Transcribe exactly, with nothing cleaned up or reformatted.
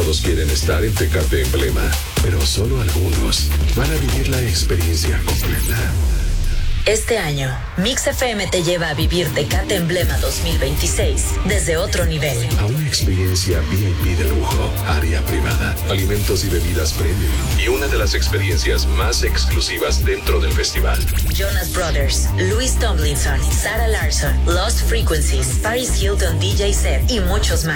todos quieren estar en Tecate Emblema, pero solo algunos van a vivir la experiencia completa. Este año, Mix F M te lleva a vivir Tecate Emblema dos mil veintiséis desde otro nivel. A una experiencia V I P de lujo, área privada, alimentos y bebidas premium y una de las experiencias más exclusivas dentro del festival. Jonas Brothers, Louis Tomlinson, Sarah Larson, Lost Frequencies, Paris Hilton D J set y muchos más.